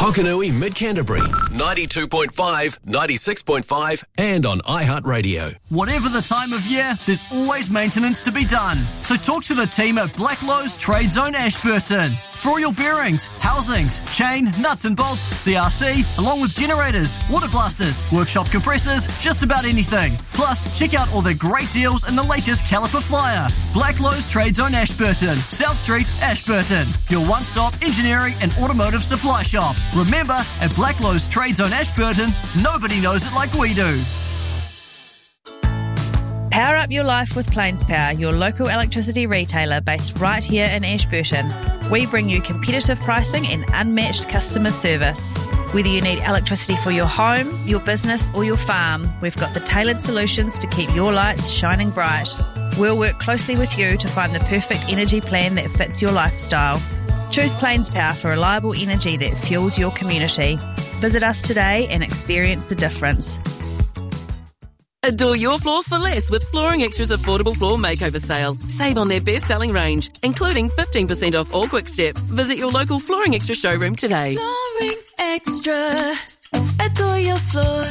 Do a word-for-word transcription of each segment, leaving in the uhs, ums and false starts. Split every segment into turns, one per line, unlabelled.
Hokanui Mid-Canterbury, ninety-two point five, ninety-six point five and on iHeartRadio.
Whatever the time of year, there's always maintenance to be done. So talk to the team at Blacklowe's Trade Zone Ashburton. For all your bearings, housings, chain, nuts and bolts, C R C, along with generators, water blasters, workshop compressors, just about anything. Plus, check out all their great deals and the latest caliper flyer. Blacklowe's Trade Zone Ashburton, South Street, Ashburton. Your one-stop engineering and automotive supply shop. Remember, at Blacklowe's Trade Zone Ashburton, nobody knows it like we do.
Power up your life with Plains Power, your local electricity retailer based right here in Ashburton. We bring you competitive pricing and unmatched customer service. Whether you need electricity for your home, your business or your farm, we've got the tailored solutions to keep your lights shining bright. We'll work closely with you to find the perfect energy plan that fits your lifestyle. Choose Plains Power for reliable energy that fuels your community. Visit us today and experience the difference.
Adore your floor for less with Flooring Extra's affordable floor makeover sale. Save on their best-selling range, including fifteen percent off all Quick Step. Visit your local Flooring Extra showroom today.
Flooring Extra. Adore your floor.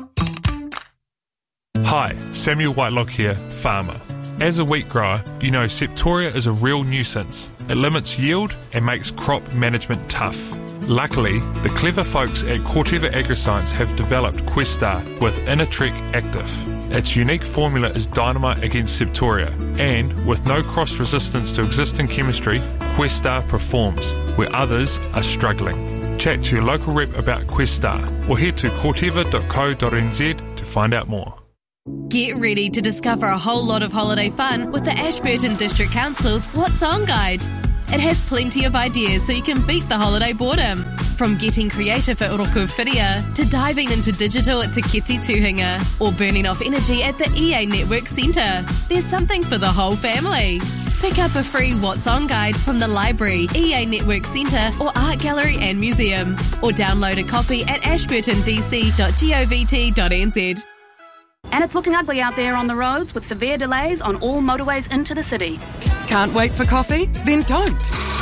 Hi, Samuel Whitelock here, farmer. As a wheat grower, you know Septoria is a real nuisance. It limits yield and makes crop management tough. Luckily, the clever folks at Corteva Agriscience have developed Questar with Innertrek Active. Its unique formula is dynamite against Septoria, and with no cross-resistance to existing chemistry, Questar performs where others are struggling. Chat to your local rep about Questar or head to corteva dot co dot n z to find out more.
Get ready to discover a whole lot of holiday fun with the Ashburton District Council's What's On Guide. It has plenty of ideas so you can beat the holiday boredom. From getting creative at Orokuwhiria to diving into digital at Te Keti Tuhinga or burning off energy at the E A Network Centre. There's something for the whole family. Pick up a free What's On Guide from the library, E A Network Centre or Art Gallery and Museum, or download a copy at ashburton d c dot govt dot n z.
And it's looking ugly out there on the roads with severe delays on all motorways into the city.
Can't wait for coffee? Then don't.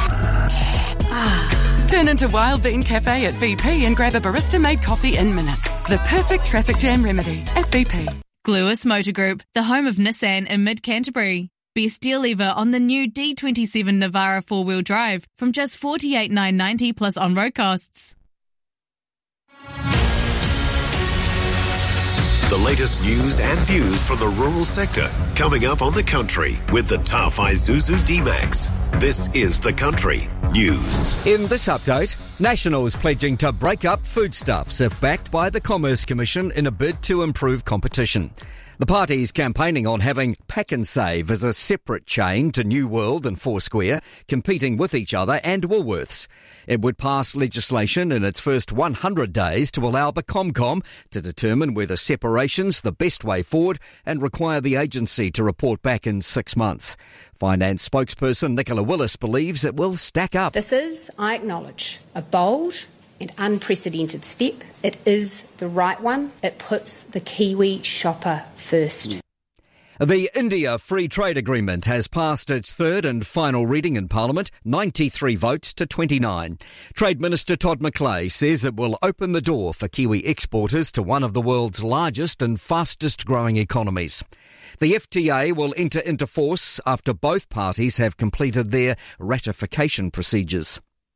Ah, turn into Wild Bean Cafe at B P and grab a barista-made coffee in minutes. The perfect traffic jam remedy at B P.
Gluis Motor Group, the home of Nissan in Mid-Canterbury. Best deal ever on the new D twenty-seven Navara four-wheel drive from just forty-eight thousand nine hundred ninety plus on-road costs.
The latest news and views from the rural sector coming up on The Country with the tough Isuzu D-Max. This is The Country News.
In this update, Nationals pledging to break up foodstuffs if backed by the Commerce Commission in a bid to improve competition. The party's campaigning on having Pack and Save as a separate chain to New World and Foursquare, competing with each other and Woolworths. It would pass legislation in its first one hundred days to allow the ComCom to determine whether separation's the best way forward and require the agency to report back in six months. Finance spokesperson Nicola Willis believes it will stack up.
This is, I acknowledge, a bold and unprecedented step. It is the right one. It puts the Kiwi shopper first.
The India Free Trade Agreement has passed its third and final reading in Parliament, ninety-three votes to twenty-nine. Trade Minister Todd McClay says it will open the door for Kiwi exporters to one of the world's largest and fastest growing economies. The F T A will enter into force after both parties have completed their ratification procedures.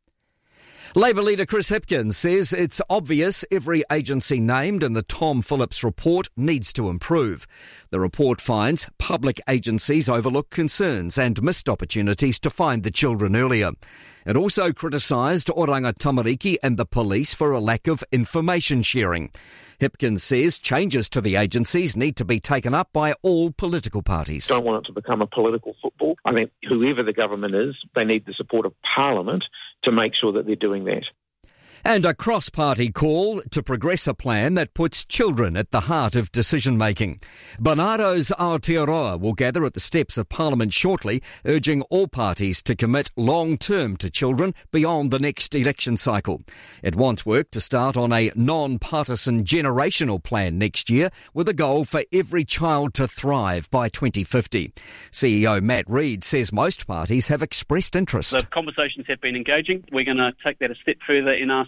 Labour leader Chris Hipkins says it's obvious every agency named in the Tom Phillips report needs to improve. The report finds public agencies overlook concerns and missed opportunities to find the children earlier. It also criticised Oranga Tamariki and the police for a lack of information sharing. Hipkins says changes to the agencies need to be taken up by all political parties.
Don't want it to become a political football. I think whoever the government is, they need the support of Parliament to make sure that they're doing that.
And a cross-party call to progress a plan that puts children at the heart of decision-making. Bernardo's Aotearoa will gather at the steps of Parliament shortly, urging all parties to commit long-term to children beyond the next election cycle. It wants work to start on a non-partisan generational plan next year, with a goal for every child to thrive by twenty fifty. C E O Matt Reid says most parties have expressed interest.
The conversations have been engaging. We're going to take that a step further and ask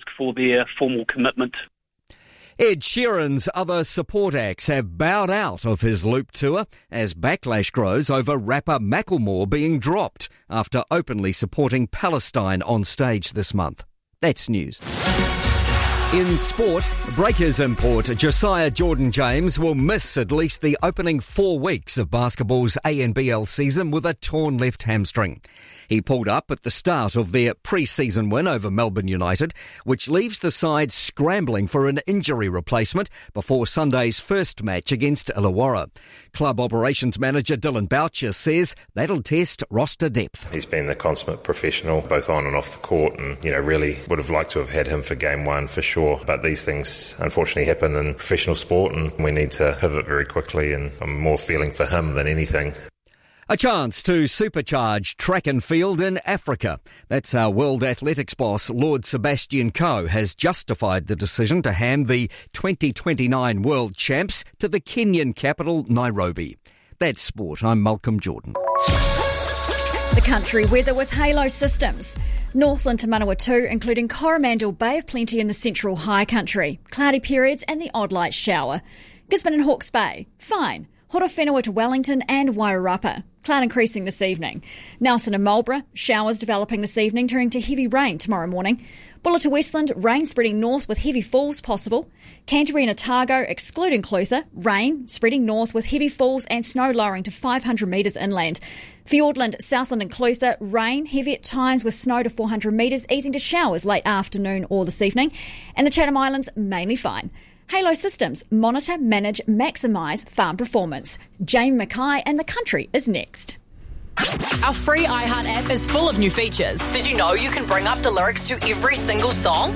for their formal commitment.
Ed Sheeran's other support acts have bowed out of his Loop tour as backlash grows over rapper Macklemore being dropped after openly supporting Palestine on stage this month. That's news. In sport, Breakers import Josiah Jordan-James will miss at least the opening four weeks of basketball's A N B L season with a torn left hamstring. He pulled up at the start of their pre-season win over Melbourne United, which leaves the side scrambling for an injury replacement before Sunday's first match against Illawarra. Club operations manager Dylan Boucher says that'll test roster depth.
He's been a consummate professional, both on and off the court, and, you know, really would have liked to have had him for game one for sure. But these things unfortunately happen in professional sport, and we need to pivot very quickly, and I'm more feeling for him than anything.
A chance to supercharge track and field in Africa. That's how World Athletics boss Lord Sebastian Coe has justified the decision to hand the twenty twenty-nine World Champs to the Kenyan capital, Nairobi. That's sport. I'm Malcolm Jordan.
The country weather with Halo Systems. Northland to Manawatu, including Coromandel Bay of Plenty in the central high country. Cloudy periods and the odd light shower. Gisborne and Hawke's Bay, fine. Horowhenua to Wellington and Wairarapa. Cloud increasing this evening. Nelson and Marlborough, showers developing this evening, turning to heavy rain tomorrow morning. Bulla to Westland, rain spreading north with heavy falls possible. Canterbury and Otago, excluding Clutha, rain spreading north with heavy falls and snow lowering to five hundred metres inland. Fiordland, Southland and Clutha, rain heavy at times with snow to four hundred metres, easing to showers late afternoon or this evening. And the Chatham Islands, mainly fine. Halo Systems, monitor, manage, maximise farm performance. Jamie Mackay and the country is next.
Our free iHeart app is full of new features. Did you know you can bring up the lyrics to every single song?